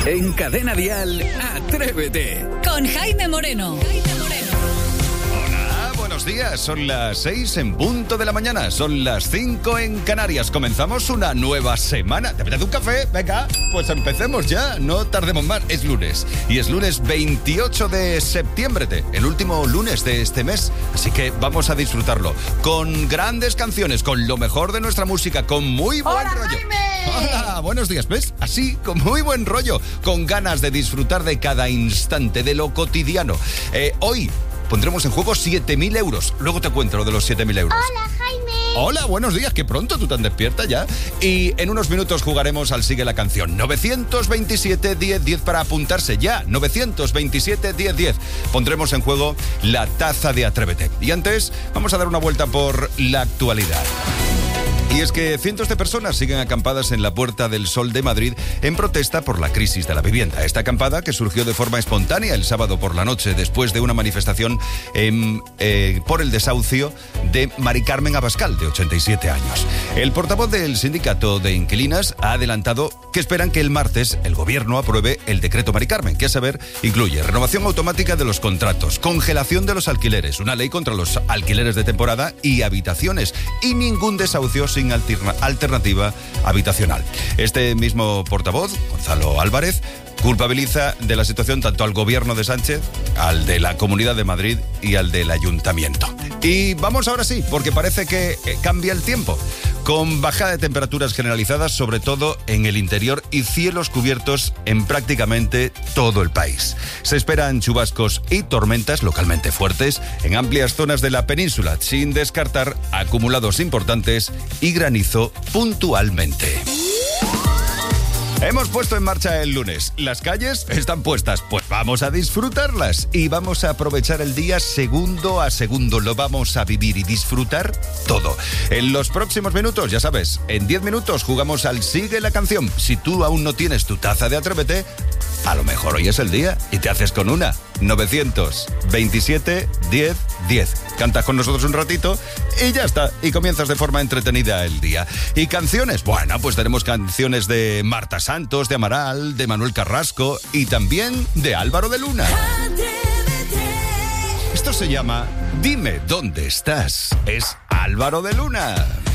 En Cadena Dial, Atrévete. Con Jaime Moreno. Hola, buenos días. Son las 6 en punto de la mañana. Son las 5 en Canarias. Comenzamos una nueva semana. ¿Te apetece un café? Venga, pues empecemos ya. No tardemos más. Es lunes. Y es lunes 28 de septiembre. El último lunes de este mes. Así que vamos a disfrutarlo. Con grandes canciones, con lo mejor de nuestra música, con muy buen rollo. Jaime. Hola, buenos días. ¿Ves? Así, con muy buen rollo. Con ganas de disfrutar de cada instante, de lo cotidiano. Hoy pondremos en juego 7.000 euros. Luego te cuento lo de los 7.000 euros. Hola, Jaime. Hola, buenos días. Qué pronto, tú tan despierta ya. Y en unos minutos jugaremos al Sigue la Canción. 927-1010 para apuntarse ya. 927-1010. Pondremos en juego la taza de Atrévete. Y antes, vamos a dar una vuelta por la actualidad. Y es que cientos de personas siguen acampadas en la Puerta del Sol de Madrid en protesta por la crisis de la vivienda. Esta acampada, que surgió de forma espontánea el sábado por la noche después de una manifestación por el desahucio de Mari Carmen Abascal, de 87 años. El portavoz del sindicato de inquilinas ha adelantado que esperan que el martes el gobierno apruebe el decreto Mari Carmen, que a saber incluye renovación automática de los contratos, congelación de los alquileres, una ley contra los alquileres de temporada y habitaciones, y ningún desahucio sin alternativa habitacional. Este mismo portavoz, Gonzalo Álvarez, culpabiliza de la situación tanto al gobierno de Sánchez, al de la Comunidad de Madrid y al del Ayuntamiento. Y vamos ahora sí, porque parece que cambia el tiempo, con bajada de temperaturas generalizadas, sobre todo en el interior, y cielos cubiertos en prácticamente todo el país. Se esperan chubascos y tormentas localmente fuertes en amplias zonas de la península, sin descartar acumulados importantes y granizo puntualmente. Hemos puesto en marcha el lunes. Las calles están puestas, pues vamos a disfrutarlas y vamos a aprovechar el día segundo a segundo. Lo vamos a vivir y disfrutar todo. En los próximos minutos, ya sabes, en 10 minutos jugamos al Sigue la Canción. Si tú aún no tienes tu taza de Atrévete, a lo mejor hoy es el día y te haces con una. 927-1010. Cantas con nosotros un ratito y ya está. Y comienzas de forma entretenida el día. ¿Y canciones? Bueno, pues tenemos canciones de Marta Santos, de Amaral, de Manuel Carrasco y también de Álvaro de Luna. Esto se llama Dime dónde estás. Es Álvaro de Luna.